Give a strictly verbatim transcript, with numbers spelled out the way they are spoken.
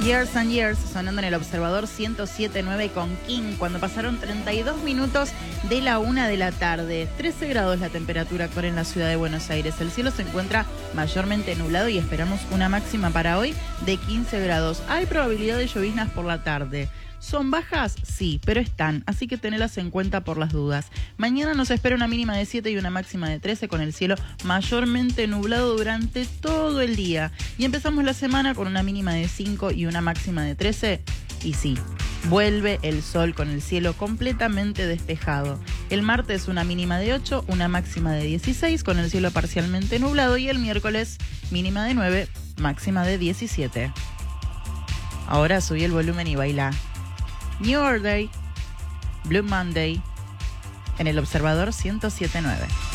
Years and Years sonando en el Observador ciento siete punto nueve con King cuando pasaron treinta y dos minutos de la una de la tarde. trece grados la temperatura actual en la ciudad de Buenos Aires. El cielo se encuentra mayormente nublado y esperamos una máxima para hoy de quince grados. Hay probabilidad de lloviznas por la tarde. ¿Son bajas? Sí, pero están, así que tenelas en cuenta por las dudas. Mañana nos espera una mínima de siete y una máxima de trece con el cielo mayormente nublado durante todo el día. Y empezamos la semana con una mínima de cinco y una máxima de trece. Y sí, vuelve el sol con el cielo completamente despejado. El martes una mínima de ocho, una máxima de dieciséis con el cielo parcialmente nublado. Y el miércoles mínima de nueve, máxima de diecisiete. Ahora subí el volumen y baila. New Order, Blue Monday, en el Observador ciento siete punto nueve.